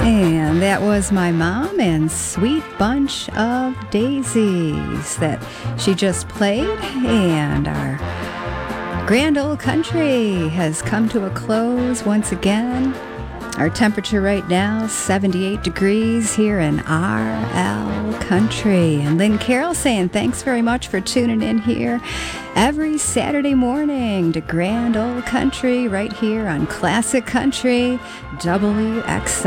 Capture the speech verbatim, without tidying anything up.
And that was my mom and Sweet Bunch of Daisies that she just played. And our Grand Ole Country has come to a close once again. Our temperature right now, seventy-eight degrees here in R L Country. And Lynn Carroll saying thanks very much for tuning in here every Saturday morning to Grand Ole Country right here on Classic Country W X